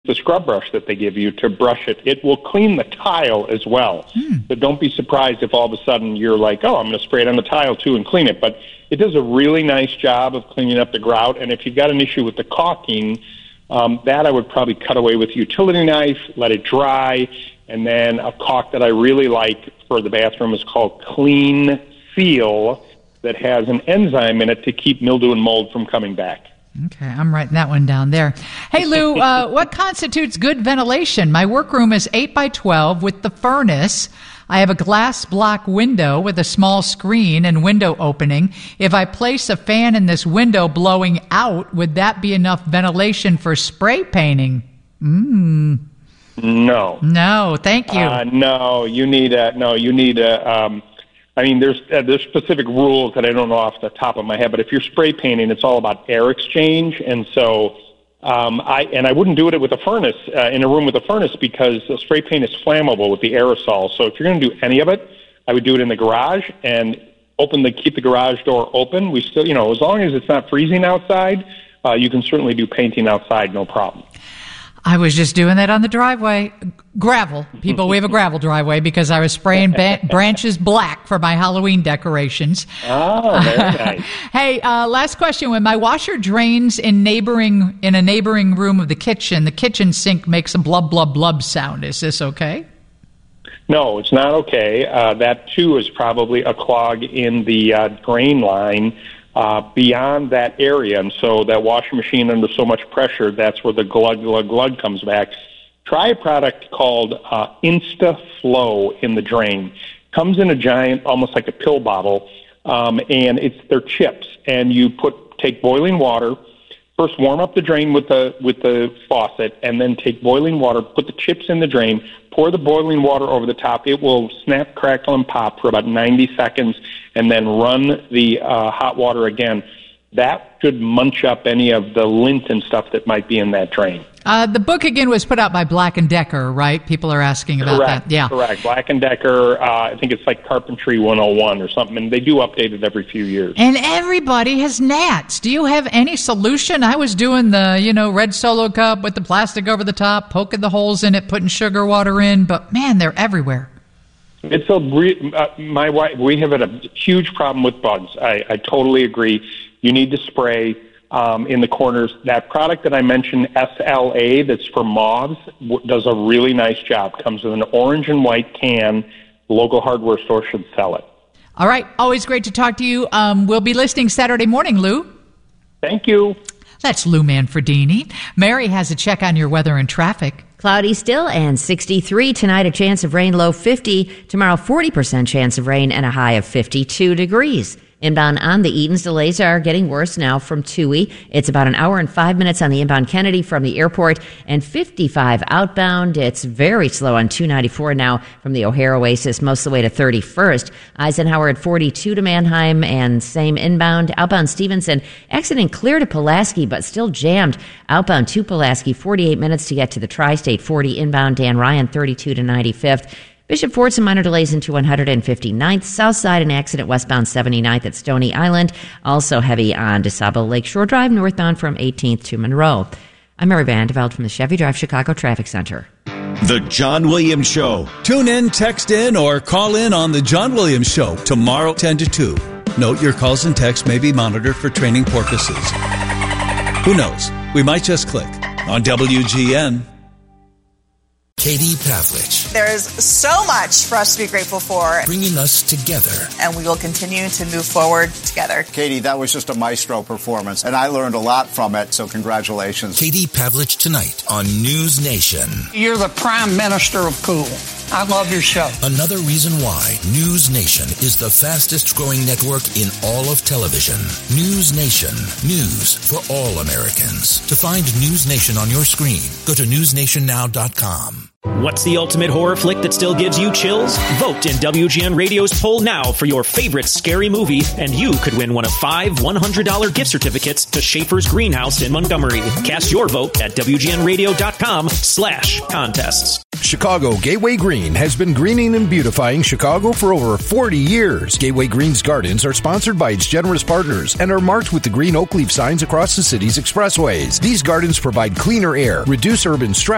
the scrub brush that they give you to brush it. It will clean the tile as well. But don't be surprised if all of a sudden you're like, oh, I'm going to spray it on the tile too and clean it. But it does a really nice job of cleaning up the grout. And if you've got an issue with the caulking, that I would probably cut away with a utility knife, let it dry, and then a caulk that I really like for the bathroom is called Clean Seal, that has an enzyme in it to keep mildew and mold from coming back. Okay, I'm writing that one down there. Hey, Lou, what constitutes good ventilation? My workroom is 8 by 12 with the furnace. I have a glass block window with a small screen and window opening. If I place a fan in this window blowing out, would that be enough ventilation for spray painting? No. No, thank you. You need I mean, there's specific rules that I don't know off the top of my head, but if you're spray painting, it's all about air exchange, and so I wouldn't do it with a furnace in a room with a furnace because the spray paint is flammable with the aerosol. So if you're going to do any of it, I would do it in the garage and keep the garage door open. We still, as long as it's not freezing outside, you can certainly do painting outside, no problem. I was just doing that on the driveway. Gravel. People, we have a gravel driveway because I was spraying branches black for my Halloween decorations. Oh, very nice. Hey, last question. When my washer drains in a neighboring room of the kitchen sink makes a blub, blub, blub sound. Is this okay? No, it's not okay. That, too, is probably a clog in the drain line beyond that area, and so that washing machine under so much pressure, that's where the glug, glug, glug comes back. Try a product called InstaFlow in the drain. Comes in a giant, almost like a pill bottle, and they're chips. And you take boiling water, first warm up the drain with the faucet, and then take boiling water, put the chips in the drain, pour the boiling water over the top. It will snap, crackle, and pop for about 90 seconds, and then run the hot water again. That should munch up any of the lint and stuff that might be in that drain. The book, again, was put out by Black & Decker, right? People are asking about that. Yeah, correct. Black & Decker, I think it's like Carpentry 101 or something, and they do update it every few years. And everybody has gnats. Do you have any solution? I was doing the, red Solo cup with the plastic over the top, poking the holes in it, putting sugar water in, but, man, they're everywhere. My wife, we have had a huge problem with bugs. I totally agree. You need to spray in the corners. That product that I mentioned, SLA, that's for moths, does a really nice job. Comes with an orange and white can. The local hardware store should sell it. All right. Always great to talk to you. We'll be listening Saturday morning, Lou. Thank you. That's Lou Manfredini. Mary has a check on your weather and traffic. Cloudy still and 63. Tonight, a chance of rain, low 50. Tomorrow, 40% chance of rain and a high of 52 degrees. Inbound on the Edens, delays are getting worse now from Toohey. It's about an hour and 5 minutes on the inbound Kennedy from the airport, and 55 outbound. It's very slow on 294 now from the O'Hare Oasis, most of the way to 31st. Eisenhower at 42 to Mannheim, and same inbound. Outbound Stevenson, exiting clear to Pulaski, but still jammed. Outbound to Pulaski, 48 minutes to get to the Tri-State, 40 inbound. Dan Ryan, 32 to 95th. Bishop Ford, some minor delays into 159th. South side, an accident westbound 79th at Stony Island. Also heavy on DeSable Lakeshore Drive, northbound from 18th to Monroe. I'm Mary Vandeveld from the Chevy Drive Chicago Traffic Center. The John Williams Show. Tune in, text in, or call in on The John Williams Show tomorrow 10 to 2. Note your calls and texts may be monitored for training purposes. Who knows? We might just click on WGN. Katie Pavlich. There's so much for us to be grateful for. Bringing us together. And we will continue to move forward together. Katie, that was just a maestro performance, and I learned a lot from it, so congratulations. Katie Pavlich tonight on News Nation. You're the prime minister of cool. I love your show. Another reason why News Nation is the fastest growing network in all of television. News Nation. News for all Americans. To find News Nation on your screen, go to newsnationnow.com. What's the ultimate horror flick that still gives you chills? Vote in WGN Radio's poll now for your favorite scary movie, and you could win one of 5 $100 gift certificates to Schaefer's Greenhouse in Montgomery. Cast your vote at WGNradio.com/contests. Chicago Gateway Green has been greening and beautifying Chicago for over 40 years. Gateway Green's gardens are sponsored by its generous partners and are marked with the green oak leaf signs across the city's expressways. These gardens provide cleaner air, reduce urban stress,